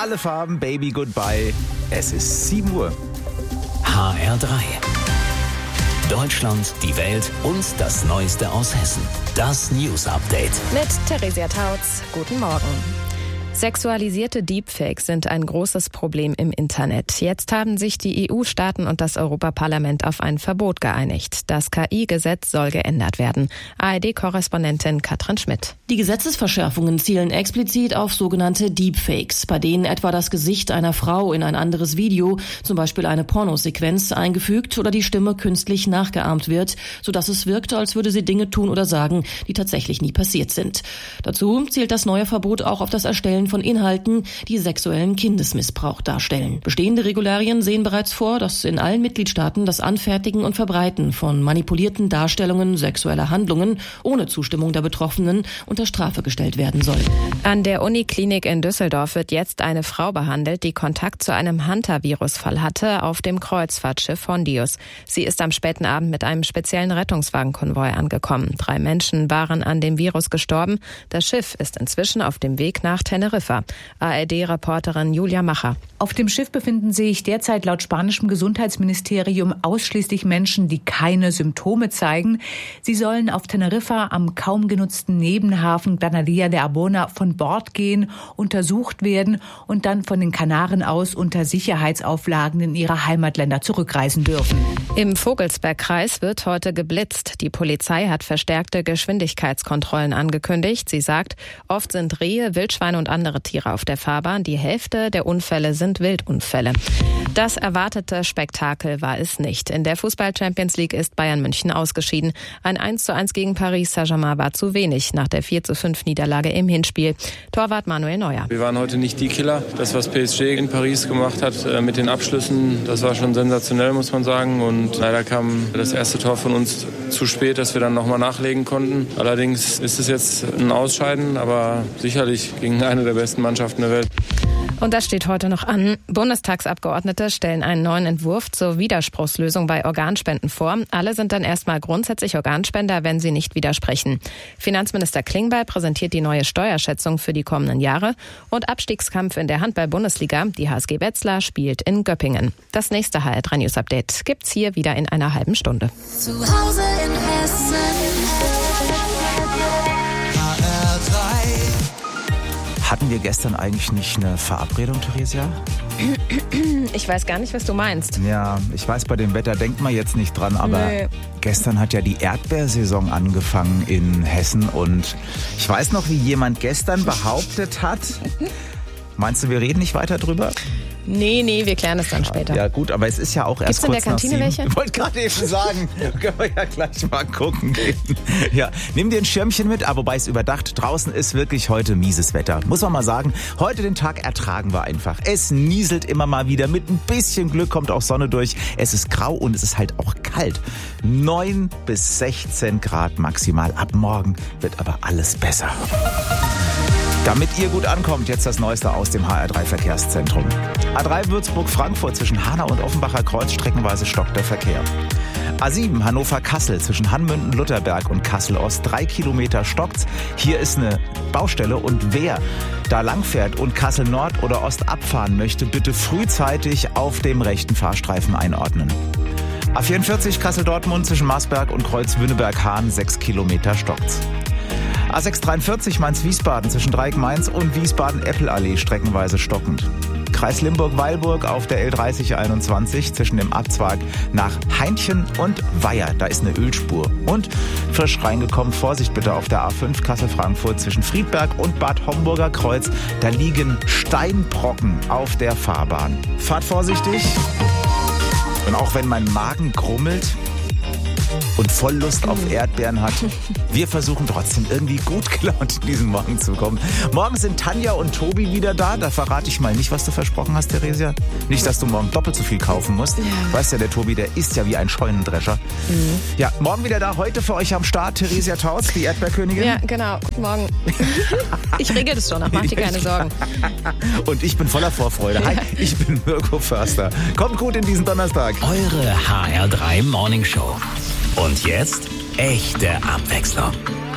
alle Farben, Baby Goodbye. Es ist 7 Uhr. HR3. Deutschland, die Welt und das Neueste aus Hessen. Das News Update. Mit Theresia Tautz. Guten Morgen. Sexualisierte Deepfakes sind ein großes Problem im Internet. Jetzt haben sich die EU-Staaten und das Europaparlament auf ein Verbot geeinigt. Das KI-Gesetz soll geändert werden. ARD-Korrespondentin Katrin Schmidt. Die Gesetzesverschärfungen zielen explizit auf sogenannte Deepfakes, bei denen etwa das Gesicht einer Frau in ein anderes Video, zum Beispiel eine Pornosequenz, eingefügt oder die Stimme künstlich nachgeahmt wird, sodass es wirkt, als würde sie Dinge tun oder sagen, die tatsächlich nie passiert sind. Dazu zielt das neue Verbot auch auf das Erstellen von Inhalten, die sexuellen Kindesmissbrauch darstellen. Bestehende Regularien sehen bereits vor, dass in allen Mitgliedstaaten das Anfertigen und Verbreiten von manipulierten Darstellungen sexueller Handlungen ohne Zustimmung der Betroffenen unter Strafe gestellt werden soll. An der Uniklinik in Düsseldorf wird jetzt eine Frau behandelt, die Kontakt zu einem Hunter-Virusfall hatte auf dem Kreuzfahrtschiff Hondius. Sie ist am späten Abend mit einem speziellen Rettungswagenkonvoi angekommen. 3 Menschen waren an dem Virus gestorben. Das Schiff ist inzwischen auf dem Weg nach Teneriffa. ARD-Reporterin Julia Macher. Auf dem Schiff befinden sich derzeit laut spanischem Gesundheitsministerium ausschließlich Menschen, die keine Symptome zeigen. Sie sollen auf Teneriffa am kaum genutzten Nebenhafen Granadilla de Arbona von Bord gehen, untersucht werden und dann von den Kanaren aus unter Sicherheitsauflagen in ihre Heimatländer zurückreisen dürfen. Im Vogelsbergkreis wird heute geblitzt. Die Polizei hat verstärkte Geschwindigkeitskontrollen angekündigt. Sie sagt, oft sind Rehe, Wildschweine und andere Tiere auf der Fahrbahn. Die Hälfte der Unfälle sind Wildunfälle. Das erwartete Spektakel war es nicht. In der Fußball-Champions League ist Bayern München ausgeschieden. Ein 1:1 gegen Paris Saint-Germain war zu wenig nach der 4:5 Niederlage im Hinspiel. Torwart Manuel Neuer. Wir waren heute nicht die Killer. Das, was PSG in Paris gemacht hat mit den Abschlüssen, das war schon sensationell, muss man sagen. Und leider kam das erste Tor von uns zu spät, dass wir dann nochmal nachlegen konnten. Allerdings ist es jetzt ein Ausscheiden, aber sicherlich gegen eine der besten Mannschaften der Welt. Und das steht heute noch an. Bundestagsabgeordnete stellen einen neuen Entwurf zur Widerspruchslösung bei Organspenden vor. Alle sind dann erstmal grundsätzlich Organspender, wenn sie nicht widersprechen. Finanzminister Klingbeil präsentiert die neue Steuerschätzung für die kommenden Jahre. Und Abstiegskampf in der Handball-Bundesliga. Die HSG Wetzlar spielt in Göppingen. Das nächste HR3 News Update gibt's hier wieder in einer halben Stunde. Zu Hause in Hessen. Hatten wir gestern eigentlich nicht eine Verabredung, Theresia? Ich weiß gar nicht, was du meinst. Ja, ich weiß, bei dem Wetter denkt man jetzt nicht dran, aber Gestern hat ja die Erdbeersaison angefangen in Hessen und ich weiß noch, wie jemand gestern behauptet hat, meinst du, wir reden nicht weiter drüber? Nee, wir klären es dann später. Ja gut, aber es ist ja auch erst kurz nach 7. Gibt's in der Kantine welche? Ich wollte gerade eben sagen, können wir ja gleich mal gucken gehen. Ja, nimm dir ein Schirmchen mit, aber wobei es überdacht, draußen ist wirklich heute mieses Wetter. Muss man mal sagen, heute den Tag ertragen wir einfach. Es nieselt immer mal wieder, mit ein bisschen Glück kommt auch Sonne durch. Es ist grau und es ist halt auch kalt. 9 bis 16 Grad maximal. Ab morgen wird aber alles besser. Damit ihr gut ankommt, jetzt das Neueste aus dem HR3 Verkehrszentrum. A3 Würzburg-Frankfurt zwischen Hanau und Offenbacher Kreuz streckenweise stockt der Verkehr. A7 Hannover-Kassel zwischen Hanmünden-Lutherberg und Kassel-Ost 3 Kilometer stockt's. Hier ist eine Baustelle und wer da langfährt und Kassel-Nord oder Ost abfahren möchte, bitte frühzeitig auf dem rechten Fahrstreifen einordnen. A44 Kassel-Dortmund zwischen Marsberg und Kreuz-Wünneberg-Hahn 6 Kilometer stockt's. A643 Mainz-Wiesbaden zwischen Dreieck-Mainz und Wiesbaden-Eppelallee streckenweise stockend. Kreis Limburg-Weilburg auf der L3021 zwischen dem Abzweig nach Heinchen und Weiher. Da ist eine Ölspur. Und frisch reingekommen, Vorsicht bitte auf der A5 Kassel-Frankfurt zwischen Friedberg und Bad Homburger Kreuz. Da liegen Steinbrocken auf der Fahrbahn. Fahrt vorsichtig. Und auch wenn mein Magen grummelt und voll Lust auf Erdbeeren hat, wir versuchen trotzdem irgendwie gut gelaunt in diesen Morgen zu kommen. Morgen sind Tanja und Tobi wieder da. Da verrate ich mal nicht, was du versprochen hast, Theresia. Nicht, dass du morgen doppelt so viel kaufen musst. Ja. Weißt ja, der Tobi, der isst ja wie ein Scheunendrescher. Mhm. Ja, morgen wieder da. Heute für euch am Start Theresia Tautz, die Erdbeerkönigin. Ja, genau. Guten Morgen. Ich regel das schon, mach dir keine Sorgen. Und ich bin voller Vorfreude. Hi, ich bin Mirko Förster. Kommt gut in diesen Donnerstag. Eure HR3 Morning Show. Und jetzt echte Abwechslung.